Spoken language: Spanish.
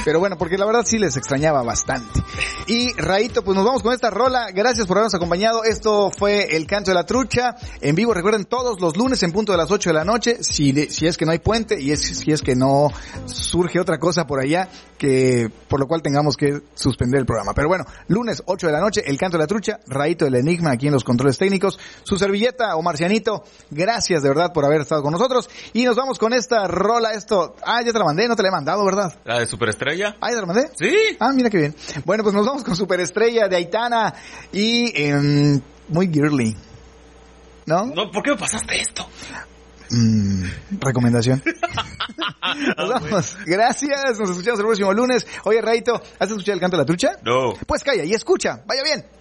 Pero bueno, porque la verdad sí les extrañaba bastante. Y Raito, pues nos vamos con esta rola. Gracias por habernos acompañado. Esto fue El Canto de la Trucha en vivo. Recuerden, todos los lunes en punto de las 8 de la noche, si es que no hay puente y si es que no surge otra cosa por allá que por lo cual tengamos que suspender el programa. Pero bueno, lunes 8 de la noche, El Canto de la Trucha, Raito del Enigma aquí en los controles técnicos, su servilleta o Marcianito, gracias de verdad por haber estado con nosotros y nos vamos con esta rola. Ya te la mandé, no te la he mandado, ¿verdad? ¿La de Superestrella? ¿Ya te la mandé? Sí. Mira qué bien. Bueno, pues nos vamos con Superestrella de Aitana y muy girly, ¿no? No, ¿por qué me pasaste esto? Recomendación. Nos vamos. Gracias. Nos escuchamos el próximo lunes. Oye, Raito, ¿has escuchado El Canto de la Trucha? No. Pues calla y escucha. Vaya bien.